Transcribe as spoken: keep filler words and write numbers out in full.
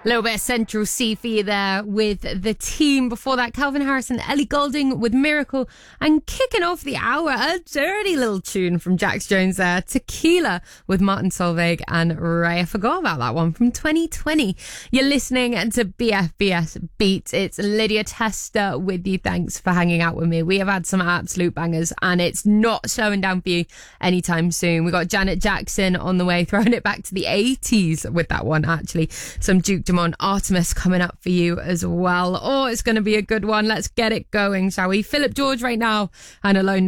A little bit of Central C for you there with the team. Before that, Calvin Harris and Ellie Goulding with Miracle. And kicking off the hour, a dirty little tune from Jax Jones there. Tequila with Martin Solveig and Ray. I forgot about that one from twenty twenty. You're listening to B F B S Beats. It's Lydia Tester with you. Thanks for hanging out with me. We have had some absolute bangers and it's not slowing down for you anytime soon. We got Janet Jackson on the way, throwing it back to the eighties with that one, actually. Some Duke Dumont, Artemis coming up for you as well. Oh, it's going to be a good one. Let's get it going, shall we? Philip George right now and Alone